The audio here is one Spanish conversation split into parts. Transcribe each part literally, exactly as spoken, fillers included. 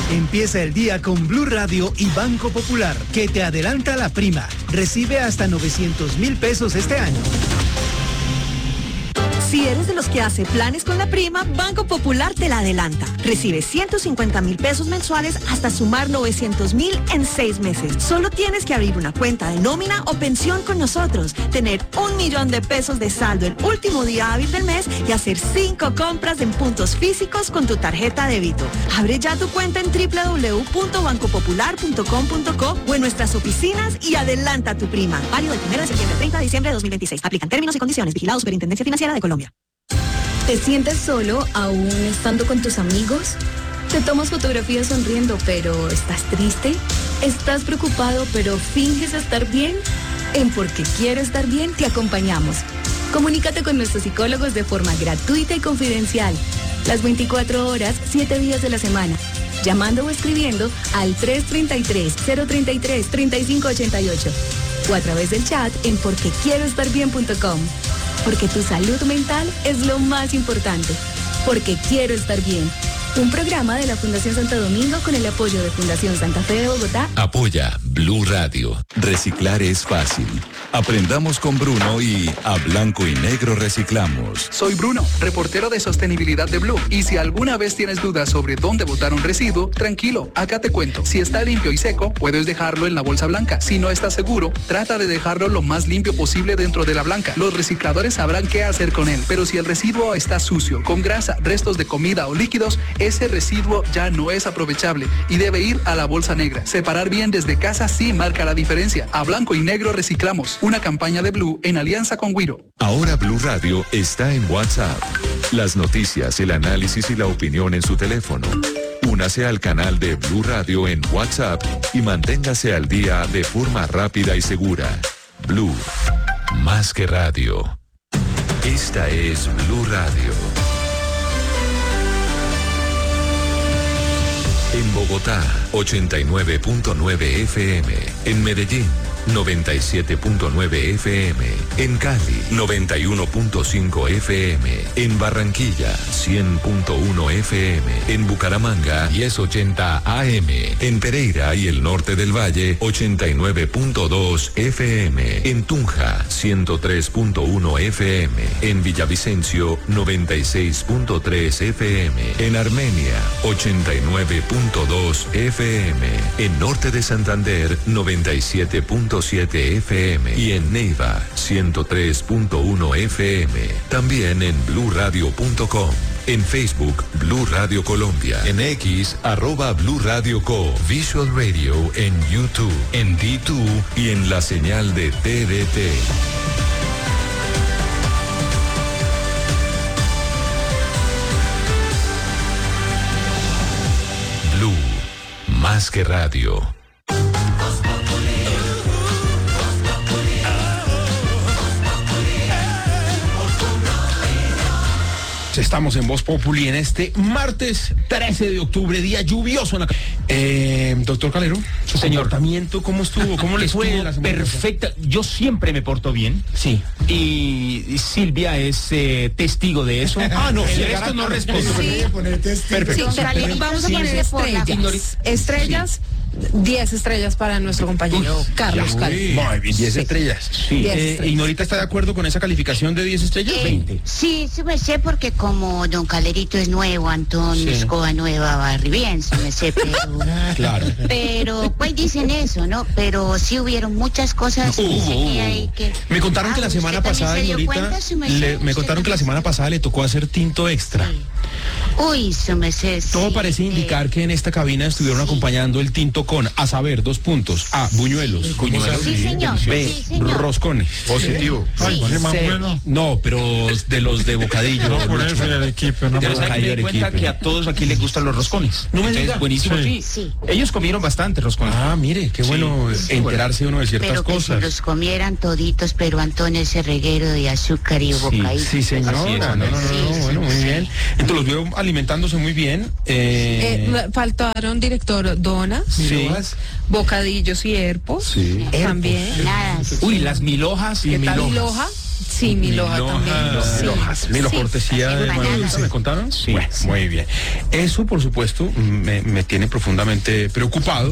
Empieza el día con Blue Radio y Banco Popular, que te adelanta la prima. Recibe hasta novecientos mil pesos este año. Si eres de los que hace planes con la prima, Banco Popular te la adelanta. Recibe ciento cincuenta mil pesos mensuales hasta sumar novecientos mil en seis meses. Solo tienes que abrir una cuenta de nómina o pensión con nosotros, tener un millón de pesos de saldo el último día hábil del mes y hacer cinco compras en puntos físicos con tu tarjeta débito. Abre ya tu cuenta en doble u doble u doble u punto banco popular punto com punto co o en nuestras oficinas y adelanta tu prima. Válido del primero de septiembre al treinta de diciembre de dos mil veintiséis. Aplican términos y condiciones. Vigilado Superintendencia Financiera de Colombia. ¿Te sientes solo aún estando con tus amigos? ¿Te tomas fotografías sonriendo pero estás triste? ¿Estás preocupado pero finges estar bien? En Porque Quiero Estar Bien te acompañamos. Comunícate con nuestros psicólogos de forma gratuita y confidencial. Las veinticuatro horas, siete días de la semana. Llamando o escribiendo al tres tres tres, cero tres tres, tres cinco ocho ocho o a través del chat en porque quiero estar bien punto com. Porque tu salud mental es lo más importante. Porque Quiero Estar Bien. Un programa de la Fundación Santo Domingo con el apoyo de Fundación Santa Fe de Bogotá. Apoya Blue Radio. Reciclar es fácil. Aprendamos con Bruno y a blanco y negro reciclamos. Soy Bruno, reportero de sostenibilidad de Blue. Y si alguna vez tienes dudas sobre dónde botar un residuo, tranquilo, acá te cuento. Si está limpio y seco, puedes dejarlo en la bolsa blanca. Si no estás seguro, trata de dejarlo lo más limpio posible dentro de la blanca. Los recicladores sabrán qué hacer con él. Pero si el residuo está sucio, con grasa, restos de comida o líquidos, ese residuo ya no es aprovechable y debe ir a la bolsa negra. Separar bien desde casa sí marca la diferencia. A blanco y negro reciclamos. Una campaña de Blue en alianza con Wiro. Ahora Blue Radio está en WhatsApp. Las noticias, el análisis y la opinión en su teléfono. Únase al canal de Blue Radio en WhatsApp y manténgase al día de forma rápida y segura. Blue, más que radio. Esta es Blue Radio. En Bogotá, ochenta y nueve punto nueve F M. En Medellín, noventa y siete punto nueve F M. En Cali, noventa y uno punto cinco F M. En Barranquilla, cien punto uno F M. En Bucaramanga, diez ochenta A M. En Pereira y el norte del Valle, ochenta y nueve punto dos F M. En Tunja, ciento tres punto uno F M. En Villavicencio, noventa y seis punto tres F M. En Armenia, ochenta y nueve punto dos F M. En Norte de Santander, noventa y siete punto siete F M. Y en Neiva, ciento tres punto uno F M. También en blue radio punto com. En Facebook, Blue Radio Colombia. En X, arroba Blue Radio Co. Visual Radio en YouTube, en D dos y en la señal de T D T. Blue, más que radio. Estamos en Voz Populi en este martes trece de octubre, día lluvioso en la... Eh, doctor Calero, su Señor. comportamiento, ¿cómo estuvo? ¿Cómo le fue? Estuvo perfecta. Yo siempre me porto bien. Sí. Y, y Silvia es eh, testigo de eso. Ah, no, si el esto no responde. Sí. Perfecto. Sí, vamos a ponerle estrellas. Estrellas. diez estrellas para nuestro compañero Uy, Carlos ya, Calero. muy bien, diez estrellas. Sí. diez Eh, estrellas. ¿Ignorita está de acuerdo con esa calificación de diez estrellas? Eh, veinte. Sí, sí me sé porque como don Calerito es nuevo, Antón Sí. Escoba Nueva va re bien, sí me sé, pero... Claro. Pero pues dicen eso, ¿no? Pero sí hubieron muchas cosas No, que hubo, seguía hubo. ahí que... Me contaron Ah, que la ¿usted semana también pasada, se dio Ignorita, cuenta, su merced? le- me ¿Usted contaron que la también? semana pasada le tocó hacer tinto extra. Sí. Uy, su merced, Todo sí, parece eh, indicar que en esta cabina estuvieron sí. acompañando el tinto con, a saber, dos puntos. A, buñuelos. Buñuelos. Sí, señor. B, Sí, señor. roscones. Positivo. Sí. C, no, pero de los de bocadillo. No, por eso el equipo, no Pero por ¿sabe que me di cuenta que a todos aquí les gustan los roscones? No me Entonces, diga. buenísimo, sí. Sí. Ellos comieron bastante roscones. Ah, mire, qué Sí. bueno Sí, enterarse uno de ciertas Pero que cosas. se los comieran toditos, pero Antón ese reguero de azúcar y bocadillo. Sí, señora. Así es, no, no, no, no, Sí, sí, bueno, muy sí. bien. Entonces los veo alimentándose muy bien. Eh, Eh, faltaron director donas, sí. bocadillos y herpos. Sí. También. Nada. Uy, las milhojas, ¿qué ¿Qué tal tal? Miloja? Sí, mil hojas también. Mil Sí. hojas, mil Sí. cortesía de Así, Manuel, ¿me contaron? Sí. Bueno, muy bien. Eso, por supuesto, me, me tiene profundamente preocupado.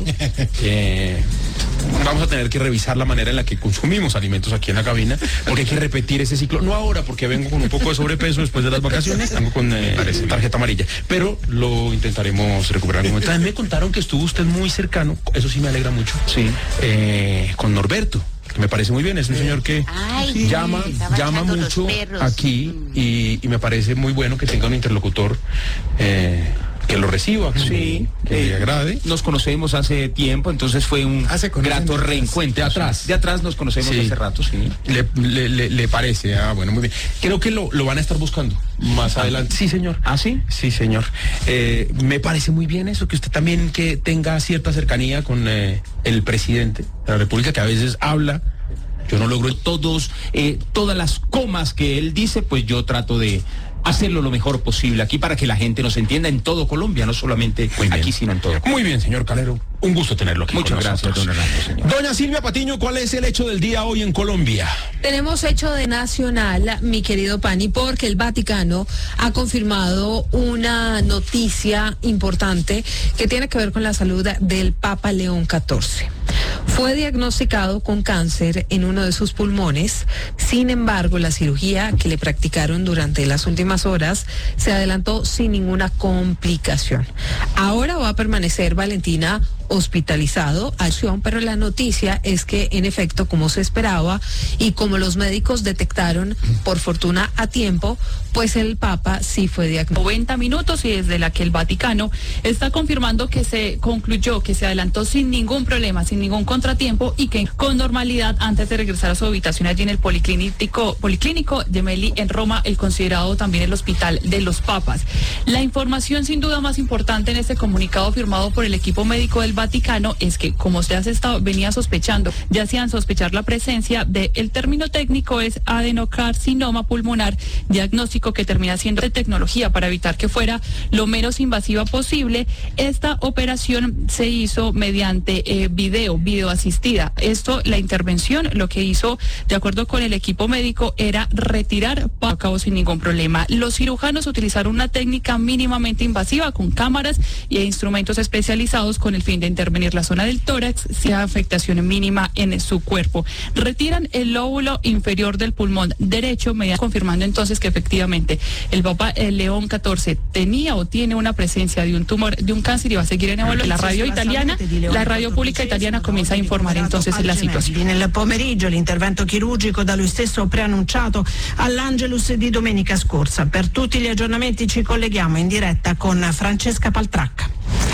Eh, vamos a tener que revisar la manera en la que consumimos alimentos aquí en la cabina, porque hay que repetir ese ciclo. No ahora, porque vengo con un poco de sobrepeso después de las vacaciones, vengo con eh, tarjeta amarilla, pero lo intentaremos recuperar. También me contaron que estuvo usted muy cercano, eso sí me alegra mucho, Sí. eh, con Norberto, que me parece muy bien, es un señor que Ay, sí, llama, estaba llama echando los mucho perros. aquí y, y me parece muy bueno que tenga un interlocutor eh, que lo reciba, que, Sí, que eh, le agrade. Nos conocemos hace tiempo, entonces fue un Ah, se conocen grato de atrás. reencuentro. De atrás. De atrás nos conocemos Sí. hace rato, sí. Le, le, le, le parece, ah, bueno, muy bien. Creo que lo, lo van a estar buscando más adelante. Sí, señor. ¿Ah, sí? Sí, señor. Eh, me parece muy bien eso, que usted también que tenga cierta cercanía con eh, el presidente de la República, que a veces habla. Yo no logro Todos, eh, todas las comas que él dice, pues yo trato de hacerlo lo mejor posible aquí para que la gente nos entienda en todo Colombia, no solamente Muy bien. aquí, sino en todo. Muy bien, señor Calero. Un gusto tenerlo aquí. Muchas con gracias, nosotros. don Hernando, señor. Doña Silvia Patiño, ¿cuál es el hecho del día hoy en Colombia? Tenemos hecho de nacional, mi querido Pani, porque el Vaticano ha confirmado una noticia importante que tiene que ver con la salud del Papa León catorce. Fue diagnosticado con cáncer en uno de sus pulmones, sin embargo, la cirugía que le practicaron durante las últimas horas se adelantó sin ninguna complicación. Ahora va a permanecer, Valentina, hospitalizado, acción, pero la noticia es que en efecto, como se esperaba y como los médicos detectaron por fortuna a tiempo, pues el Papa sí fue diagnosticado. noventa minutos y desde la que el Vaticano está confirmando que se concluyó, que se adelantó sin ningún problema, sin ningún contratiempo y que con normalidad antes de regresar a su habitación allí en el Policlínico, Policlínico Gemelli en Roma, el considerado también el Hospital de los Papas. La información sin duda más importante en este comunicado firmado por el equipo médico del Vaticano es que, como usted has estado, venía sospechando, ya hacían sospechar la presencia de, el término técnico es adenocarcinoma pulmonar, diagnóstico que termina siendo de tecnología para evitar que fuera lo menos invasiva posible. Esta operación se hizo mediante eh, video, video asistida. Esto, la intervención, lo que hizo, de acuerdo con el equipo médico, era retirar a cabo sin ningún problema. Los cirujanos utilizaron una técnica mínimamente invasiva con cámaras e instrumentos especializados con el fin de intervenir la zona del tórax, sin afectación mínima en su cuerpo. Retiran el lóbulo inferior del pulmón derecho, confirmando entonces que efectivamente el Papa el León catorce tenía o tiene una presencia de un tumor, de un cáncer y va a seguir en evaluación. La radio italiana, la radio pubblica italiana comienza a informare entonces la situazione. Nel pomeriggio l'intervento chirurgico da lui stesso preannunciato all'Angelus di domenica scorsa. Per tutti gli aggiornamenti ci colleghiamo in diretta con Francesca Paltracca.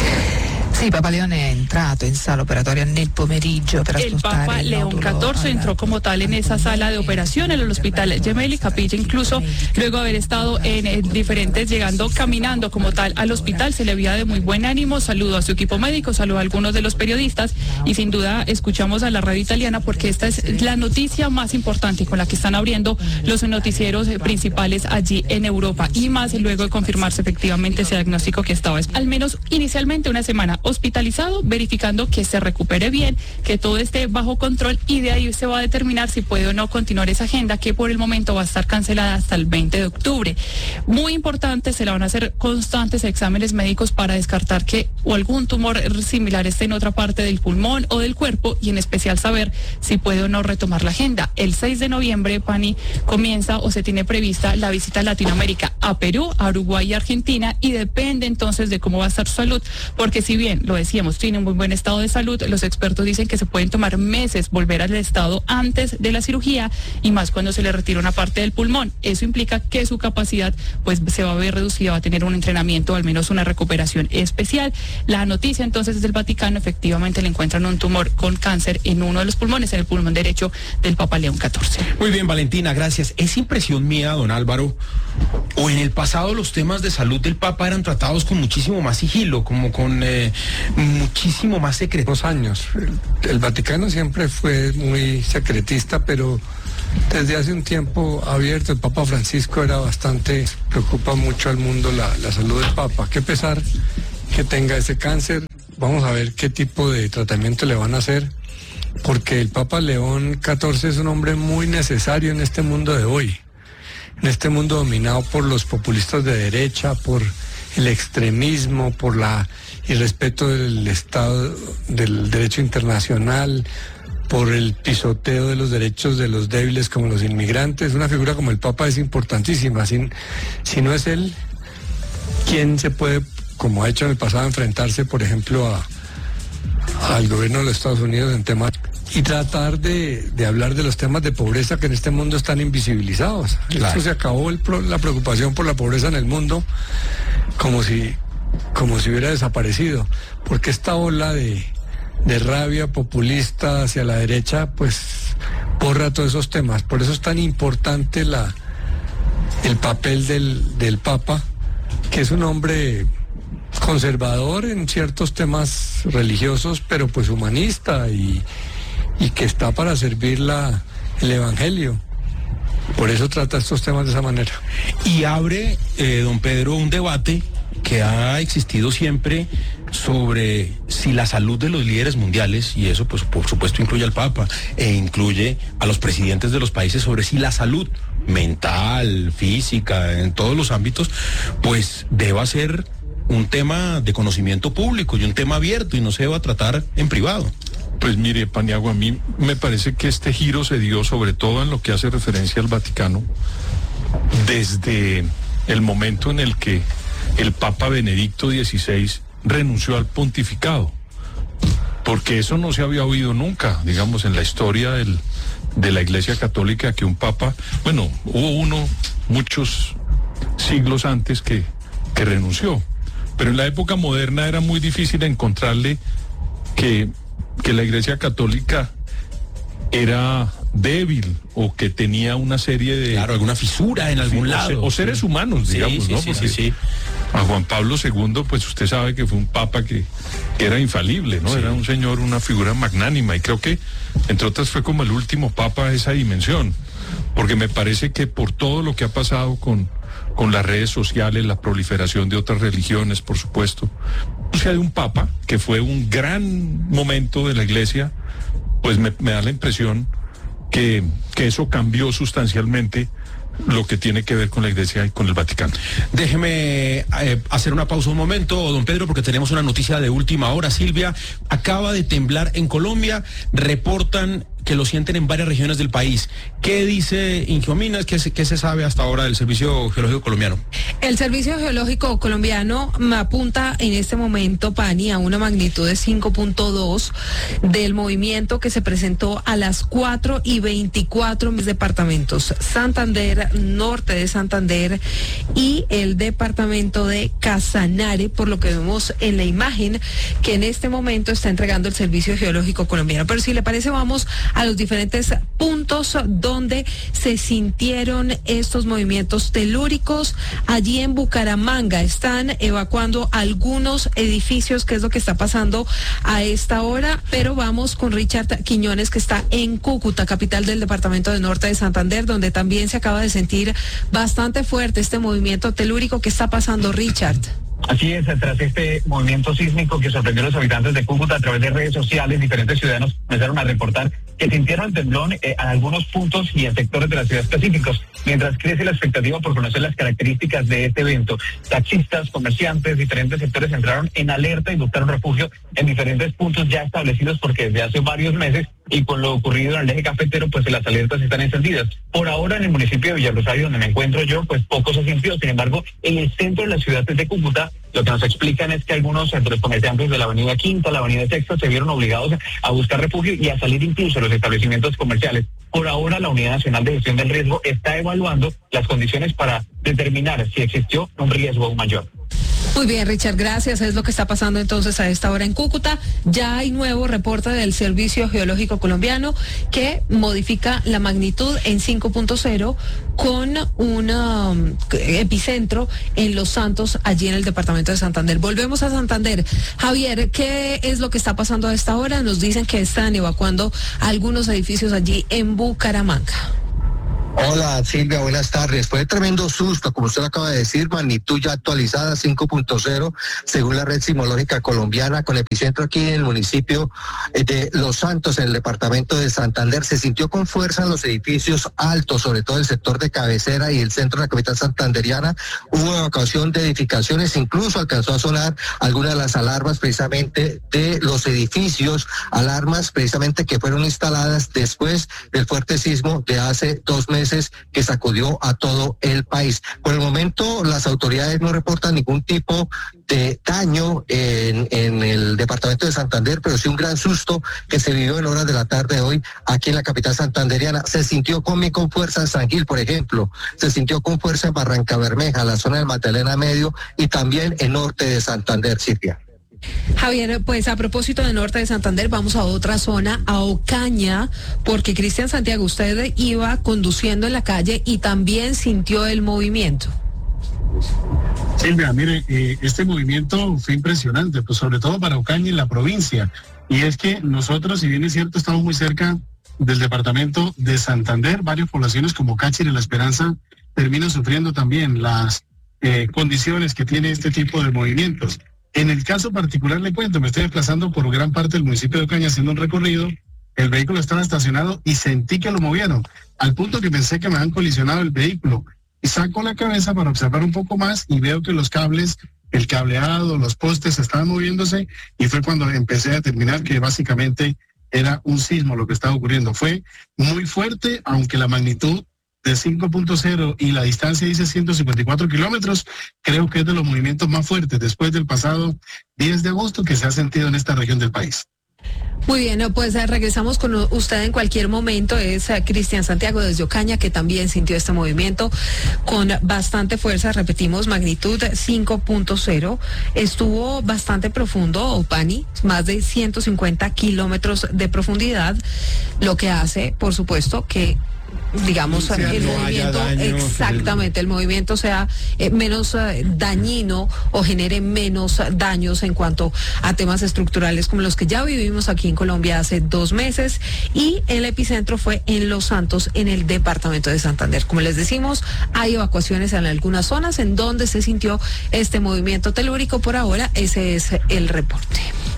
Sì, Papa Leone è entrato in sala operatoria nel pomeriggio per El Papa León catorce entró como tal en esa sala de operación en el Hospital Gemelli Capilla, incluso luego de haber estado en eh, diferentes, llegando caminando como tal al hospital, se le veía de muy buen ánimo, saludó a su equipo médico, saludó a algunos de los periodistas y sin duda escuchamos a la radio italiana porque esta es la noticia más importante con la que están abriendo los noticieros eh, principales allí en Europa y más luego de confirmarse efectivamente ese diagnóstico que estaba, al menos inicialmente una semana hospitalizado, verificando que se recupere bien, que todo esté bajo control y de ahí se va a determinar si puede o no continuar esa agenda que por el momento va a estar cancelada hasta el veinte de octubre. Muy importante, se le van a hacer constantes exámenes médicos para descartar que o algún tumor similar esté en otra parte del pulmón o del cuerpo y en especial saber si puede o no retomar la agenda. El seis de noviembre, Pani, comienza o se tiene prevista la visita a Latinoamérica, a Perú, a Uruguay y Argentina y depende entonces de cómo va a estar su salud, porque si bien lo decíamos, tiene un muy buen estado de salud, los expertos dicen que se pueden tomar meses volver al estado antes de la cirugía y más cuando se le retira una parte del pulmón. Eso implica que su capacidad pues se va a ver reducida, va a tener un entrenamiento, al menos una recuperación especial. La noticia entonces es del Vaticano, efectivamente le encuentran un tumor con cáncer en uno de los pulmones, en el pulmón derecho del Papa León catorce. Muy bien, Valentina, gracias. Es impresión mía, don Álvaro, o en el pasado los temas de salud del Papa eran tratados con muchísimo más sigilo, como con eh, muchísimo más secreto. Años. El, el Vaticano siempre fue muy secretista, pero desde hace un tiempo abierto. El Papa Francisco era bastante, preocupa mucho al mundo la, la salud del Papa. Qué pesar que tenga ese cáncer. Vamos a ver qué tipo de tratamiento le van a hacer. porque el Papa León catorce es un hombre muy necesario en este mundo de hoy, en este mundo dominado por los populistas de derecha, por el extremismo, por la irrespeto del Estado, del derecho internacional, por el pisoteo de los derechos de los débiles como los inmigrantes. Una figura como el Papa es importantísima. Si, si no es él, ¿quién se puede, como ha hecho en el pasado, enfrentarse, por ejemplo, a, al gobierno de los Estados Unidos en temas y tratar de, de hablar de los temas de pobreza que en este mundo están invisibilizados? Claro. Esto se acabó el, la preocupación por la pobreza en el mundo como si, como si hubiera desaparecido, porque esta ola de de rabia populista hacia la derecha, pues borra todos esos temas. Por eso es tan importante la, el papel del, del Papa, que es un hombre conservador en ciertos temas religiosos, pero pues humanista y, y que está para servir la, el Evangelio. Por eso trata estos temas de esa manera. Y abre, eh, don Pedro, un debate que ha existido siempre sobre si la salud de los líderes mundiales, y eso pues por supuesto incluye al Papa e incluye a los presidentes de los países, sobre si la salud mental, física, en todos los ámbitos, pues deba ser un tema de conocimiento público y un tema abierto y no se deba tratar en privado. Pues mire, Paniagua, a mí me parece que este giro se dio sobre todo en lo que hace referencia al Vaticano desde el momento en el que el Papa Benedicto dieciséis renunció al pontificado, porque eso no se había oído nunca, digamos, en la historia del, de la Iglesia Católica, que un Papa, bueno, hubo uno muchos siglos antes que, que renunció, pero en la época moderna era muy difícil encontrarle que, que la Iglesia Católica era débil o que tenía una serie de... Claro, alguna fisura en algún sí, lado. O, o seres sí. humanos, digamos, sí, ¿no? Sí, sí, sí, sí. A Juan Pablo segundo, pues usted sabe que fue un papa que, que era infalible, ¿no? Sí. Era un señor, una figura magnánima, y creo que, entre otras, fue como el último papa de esa dimensión, porque me parece que por todo lo que ha pasado con, con las redes sociales, la proliferación de otras religiones, por supuesto, o sea, de un papa que fue un gran momento de la Iglesia, pues me, me da la impresión que, que eso cambió sustancialmente lo que tiene que ver con la Iglesia y con el Vaticano. Déjeme eh, hacer una pausa un momento, don Pedro, porque tenemos una noticia de última hora. Silvia, acaba de temblar en Colombia, reportan que lo sienten en varias regiones del país. ¿Qué dice Ingeominas? ¿Qué se, qué se sabe hasta ahora del Servicio Geológico Colombiano? El Servicio Geológico Colombiano me apunta en este momento, Pani, a una magnitud de cinco punto dos del movimiento que se presentó a las cuatro y veinticuatro en mis departamentos: Santander, norte de Santander y el departamento de Casanare, por lo que vemos en la imagen que en este momento está entregando el Servicio Geológico Colombiano. Pero si le parece, vamos a los diferentes puntos donde se sintieron estos movimientos telúricos. Allí en Bucaramanga están evacuando algunos edificios, que es lo que está pasando a esta hora, pero vamos con Richard Quiñones, que está en Cúcuta, capital del departamento de Norte de Santander, donde también se acaba de sentir bastante fuerte este movimiento telúrico. ¿Qué está pasando, Richard? Así es, tras este movimiento sísmico que sorprendió a los habitantes de Cúcuta, a través de redes sociales, diferentes ciudadanos empezaron a reportar que sintieron el temblor eh, en algunos puntos y en sectores de la ciudad específicos, mientras crece la expectativa por conocer las características de este evento. Taxistas, comerciantes, diferentes sectores entraron en alerta y buscaron refugio en diferentes puntos ya establecidos, porque desde hace varios meses, y con lo ocurrido en el eje cafetero, pues las alertas están encendidas. Por ahora, en el municipio de Villarrosario, donde me encuentro yo, pues poco se sintió. Sin embargo, en el centro de la ciudad de Cúcuta, lo que nos explican es que algunos centros comerciantes de la avenida Quinta, la avenida Sexta, se vieron obligados a buscar refugio y a salir incluso a los establecimientos comerciales. Por ahora, la Unidad Nacional de Gestión del Riesgo está evaluando las condiciones para determinar si existió un riesgo aún mayor. Muy bien, Richard, gracias. Es lo que está pasando entonces a esta hora en Cúcuta. Ya hay nuevo reporte del Servicio Geológico Colombiano que modifica la magnitud en cinco punto cero con un um, epicentro en Los Santos, allí en el departamento de Santander. Volvemos a Santander. Javier, ¿qué es lo que está pasando a esta hora? Nos dicen que están evacuando algunos edificios allí en Bucaramanga. Hola Silvia, buenas tardes. Fue tremendo susto, como usted acaba de decir, magnitud ya actualizada cinco punto cero según la red sismológica colombiana, con epicentro aquí en el municipio de Los Santos, en el departamento de Santander. Se sintió con fuerza en los edificios altos, sobre todo el sector de cabecera y el centro de la capital santanderiana. Hubo evacuación de edificaciones, incluso alcanzó a sonar algunas de las alarmas precisamente de los edificios, alarmas precisamente que fueron instaladas después del fuerte sismo de hace dos meses que sacudió a todo el país. Por el momento, las autoridades no reportan ningún tipo de daño en, en el departamento de Santander, pero sí un gran susto que se vivió en horas de la tarde de hoy aquí en la capital santanderiana. Se sintió con, con fuerza en San Gil, por ejemplo, se sintió con fuerza en Barranca Bermeja, la zona del Magdalena Medio y también en norte de Santander, Silvia. Javier, pues a propósito de norte de Santander, vamos a otra zona, a Ocaña, porque Cristian Santiago, usted iba conduciendo en la calle y también sintió el movimiento. Silvia, mire, eh, este movimiento fue impresionante, pues sobre todo para Ocaña y la provincia. Y es que nosotros, si bien es cierto, estamos muy cerca del departamento de Santander, varias poblaciones como Cáchira y La Esperanza terminan sufriendo también las eh, condiciones que tiene este tipo de movimientos. En el caso particular le cuento, me estoy desplazando por gran parte del municipio de Ocaña haciendo un recorrido, el vehículo estaba estacionado y sentí que lo movieron, al punto que pensé que me habían colisionado el vehículo. Y saco la cabeza para observar un poco más y veo que los cables, el cableado, los postes estaban moviéndose y fue cuando empecé a determinar que básicamente era un sismo lo que estaba ocurriendo. Fue muy fuerte, aunque la magnitud de cinco punto cero y la distancia dice ciento cincuenta y cuatro kilómetros, creo que es de los movimientos más fuertes después del pasado diez de agosto que se ha sentido en esta región del país. Muy bien, pues regresamos con usted en cualquier momento. Es Cristian Santiago desde Ocaña, que también sintió este movimiento con bastante fuerza. Repetimos, magnitud cinco punto cero. Estuvo bastante profundo, Opani, más de ciento cincuenta kilómetros de profundidad, lo que hace, por supuesto, que digamos o sea, el no movimiento daños, exactamente el... el movimiento sea eh, menos eh, dañino o genere menos daños en cuanto a temas estructurales como los que ya vivimos aquí en Colombia hace dos meses y el epicentro fue en Los Santos, en el departamento de Santander. Como les decimos, hay evacuaciones en algunas zonas en donde se sintió este movimiento telúrico. Por ahora ese es el reporte.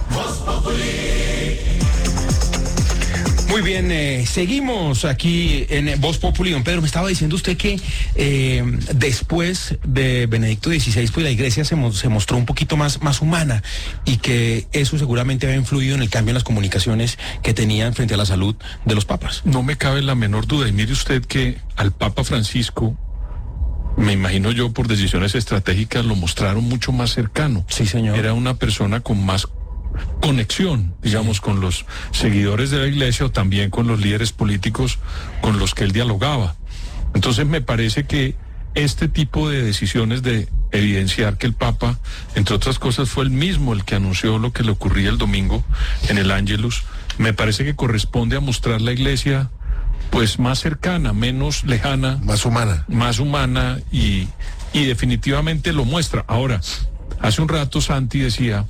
Muy bien, eh, seguimos aquí en Voz Populi. Don Pedro, me estaba diciendo usted que eh, después de Benedicto dieciséis, pues la iglesia se, mo se mostró un poquito más, más humana y que eso seguramente había influido en el cambio en las comunicaciones que tenían frente a la salud de los papas. No me cabe la menor duda. Y mire usted que al Papa Francisco, me imagino yo por decisiones estratégicas, lo mostraron mucho más cercano. Sí, señor. Era una persona con más conexión, digamos, sí, con los seguidores de la iglesia o también con los líderes políticos con los que él dialogaba. Entonces me parece que este tipo de decisiones de evidenciar que el Papa, entre otras cosas, fue el mismo el que anunció lo que le ocurría el domingo en el Ángelus, me parece que corresponde a mostrar la iglesia pues más cercana, menos lejana, más humana, más humana y, y definitivamente lo muestra. Ahora, hace un rato Santi decía,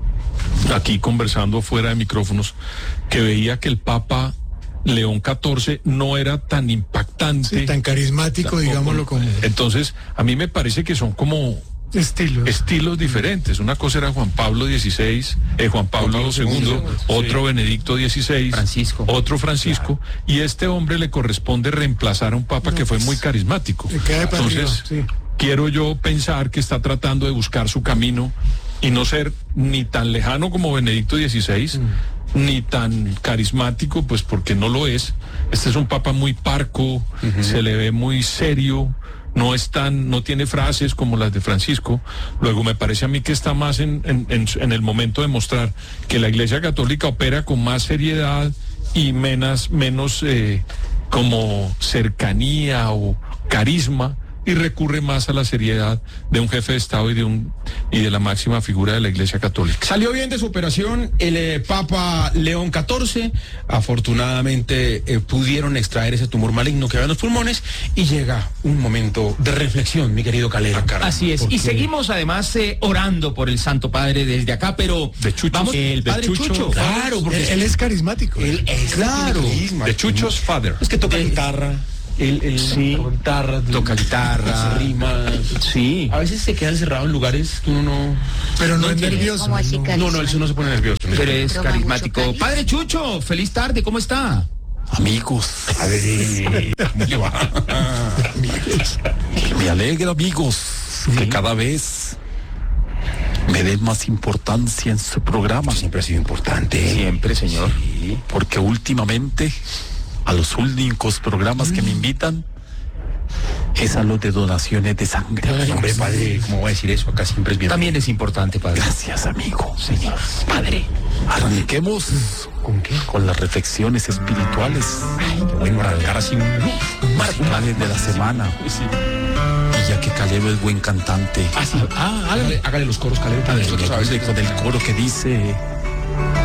aquí conversando fuera de micrófonos, que veía que el Papa León catorce no era tan impactante, sí, tan carismático, tampoco, digámoslo como. Entonces, a mí me parece que son como estilos, estilos diferentes. Una cosa era Juan Pablo dieciséis, eh, Juan Pablo, Juan Pablo segundo, otro sí, Benedicto dieciséis, Francisco, otro Francisco, claro, y este hombre le corresponde reemplazar a un Papa no, que fue muy carismático. Entonces, sí, quiero yo pensar que está tratando de buscar su camino y no ser ni tan lejano como Benedicto dieciséis, mm. ni tan carismático, pues porque no lo es. Este es un papa muy parco, uh-huh, se le ve muy serio, no es tan, no tiene frases como las de Francisco. Luego me parece a mí que está más en, en, en, en el momento de mostrar que la Iglesia Católica opera con más seriedad y menos, menos eh, como cercanía o carisma, y recurre más a la seriedad de un jefe de Estado y de un y de la máxima figura de la Iglesia Católica. Salió bien de su operación el eh, Papa León catorce, afortunadamente eh, pudieron extraer ese tumor maligno que había en los pulmones y llega un momento de reflexión, mi querido Calero. Así es, porque... y seguimos además eh, orando por el Santo Padre desde acá, pero de Chucho, vamos, el Padre Chucho, Chucho, claro, porque él, él es carismático. Él es claro, de Chucho's Father. Es que toca de... guitarra. Él, él Sí. toca guitarra, Toca guitarra. rima. Sí. A veces se queda encerrado en lugares que uno no... Pero no es entiende. nervioso. ¿Cómo así, ¿no? No, no, él no se pone nervioso. ¿no? Pero es Toma carismático. mucho cariño. Padre Chucho, feliz tarde, ¿cómo está? Amigos, A ver, ¿cómo le va? me alegra, amigos, que cada vez me den más importancia en su programa. Siempre ha sido importante. Siempre, señor. Sí, porque últimamente, a los únicos programas que me invitan, es a los de donaciones de sangre. Ay, hombre, padre, ¿cómo voy a decir eso? Acá siempre es bien. También es importante, padre. Gracias, amigo. Señor. Padre. Arranquemos ¿Con qué? con las reflexiones espirituales Bueno, arrancar así un... marginales de la semana. Y ya que Caleb es buen cantante, Ah, sí. Ah, hágale, hágale los coros, Caleb. me Nosotros a veces ayude con el coro que dice: